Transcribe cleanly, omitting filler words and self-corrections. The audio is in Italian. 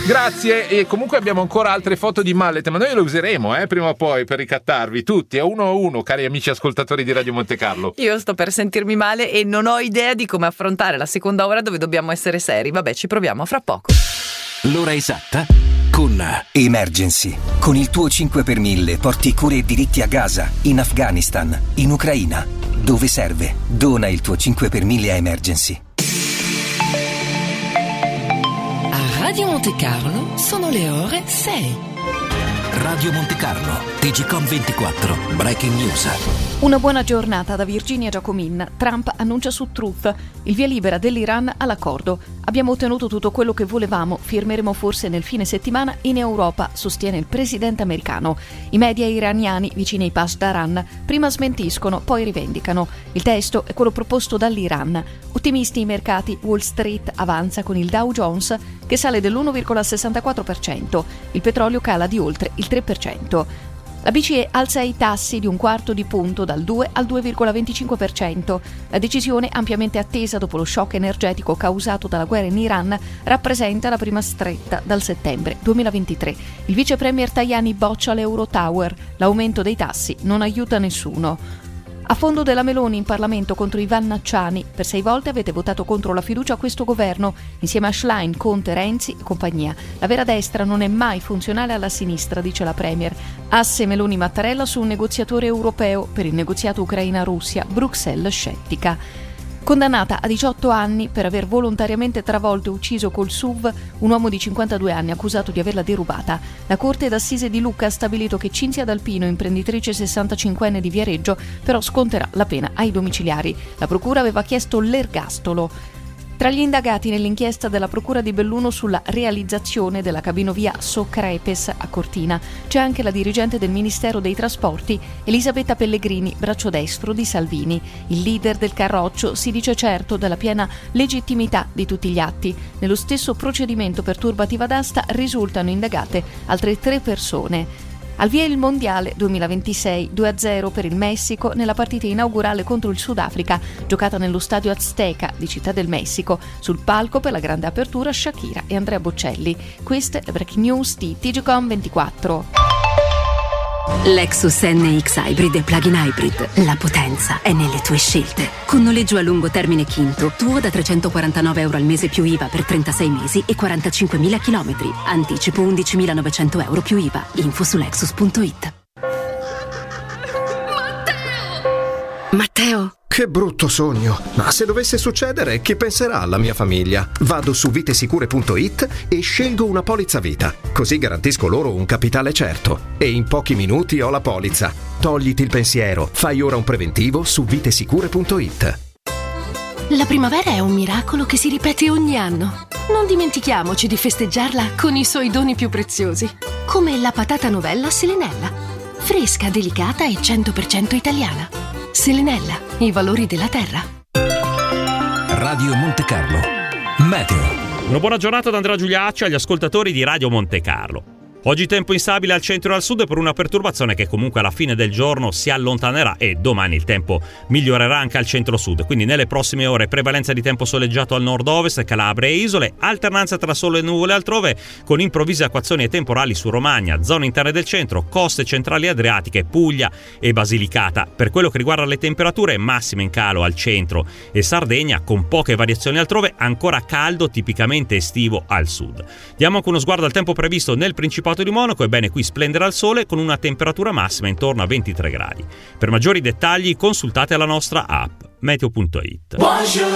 Grazie, e comunque abbiamo ancora altre foto di mallet, ma noi le useremo prima o poi per ricattarvi tutti a uno, cari amici ascoltatori di Radio Monte Carlo. Io sto per sentirmi male e non ho idea di come affrontare la seconda ora dove dobbiamo essere seri. Vabbè, ci proviamo fra poco. L'ora esatta con Emergency. Con il tuo 5 per 1000 porti cure e diritti a Gaza, in Afghanistan, in Ucraina. Dove serve? Dona il tuo 5 per 1000 a Emergency. A Radio Monte Carlo sono le ore 6. Radio Monte Carlo, TGCOM 24, Breaking News. Una buona giornata da Virginia Giacomin. Trump annuncia su Truth il via libera dell'Iran all'accordo. Abbiamo ottenuto tutto quello che volevamo, firmeremo forse nel fine settimana in Europa, sostiene il presidente americano. I media iraniani vicini ai Pasdaran prima smentiscono, poi rivendicano. Il testo è quello proposto dall'Iran. Ottimisti i mercati, Wall Street avanza con il Dow Jones che sale dell'1,64%. Il petrolio cala di oltre il 3%. La BCE alza i tassi di un quarto di punto dal 2 al 2,25%. La decisione, ampiamente attesa dopo lo shock energetico causato dalla guerra in Iran, rappresenta la prima stretta dal settembre 2023. Il vice premier Tajani boccia l'Eurotower. L'aumento dei tassi non aiuta nessuno. A fondo della Meloni in Parlamento contro i Vannacciani. Per 6 volte avete votato contro la fiducia a questo governo, insieme a Schlein, Conte, Renzi e compagnia. La vera destra non è mai funzionale alla sinistra, dice la Premier. Asse Meloni-Mattarella su un negoziatore europeo per il negoziato Ucraina-Russia, Bruxelles scettica. Condannata a 18 anni per aver volontariamente travolto e ucciso col SUV un uomo di 52 anni accusato di averla derubata. La Corte d'Assise di Lucca ha stabilito che Cinzia D'Alpino, imprenditrice 65enne di Viareggio, però sconterà la pena ai domiciliari. La procura aveva chiesto l'ergastolo. Tra gli indagati nell'inchiesta della Procura di Belluno sulla realizzazione della cabinovia So-Crepes a Cortina c'è anche la dirigente del Ministero dei Trasporti, Elisabetta Pellegrini, braccio destro di Salvini. Il leader del Carroccio si dice certo della piena legittimità di tutti gli atti. Nello stesso procedimento per turbativa d'asta risultano indagate altre 3 persone. Al via il Mondiale 2026, 2-0 per il Messico nella partita inaugurale contro il Sudafrica, giocata nello stadio Azteca di Città del Messico. Sul palco per la grande apertura Shakira e Andrea Bocelli. Queste le breaking news di TGCOM 24. Lexus NX Hybrid e Plug-in Hybrid. La potenza è nelle tue scelte. Con noleggio a lungo termine Quinto, tuo da €349 al mese più IVA per 36 mesi e 45.000 chilometri. Anticipo €11.900 più IVA. Info su Lexus.it. Matteo! Che brutto sogno. Ma se dovesse succedere, chi penserà alla mia famiglia? Vado su vitesicure.it e scelgo una polizza vita. Così garantisco loro un capitale certo. E in pochi minuti ho la polizza. Togliti il pensiero. Fai ora un preventivo su vitesicure.it. La primavera è un miracolo che si ripete ogni anno. Non dimentichiamoci di festeggiarla con i suoi doni più preziosi, come la patata novella Selenella. Fresca, delicata e 100% italiana. Selenella, i valori della terra. Radio Monte Carlo, Meteo. Una buona giornata da Andrea Giuliacci agli ascoltatori di Radio Monte Carlo. Oggi tempo instabile al centro e al sud per una perturbazione che comunque alla fine del giorno si allontanerà e domani il tempo migliorerà anche al centro-sud. Quindi nelle prossime ore prevalenza di tempo soleggiato al nord-ovest, Calabria e isole, alternanza tra sole e nuvole altrove con improvvise acquazzoni e temporali su Romagna, zone interne del centro, coste centrali adriatiche, Puglia e Basilicata. Per quello che riguarda le temperature, massime in calo al centro e Sardegna con poche variazioni altrove, ancora caldo tipicamente estivo al sud. Diamo anche uno sguardo al tempo previsto nel Principato di Monaco. Ebbene, qui splenderà il sole con una temperatura massima intorno a 23 gradi. Per maggiori dettagli consultate la nostra app meteo.it.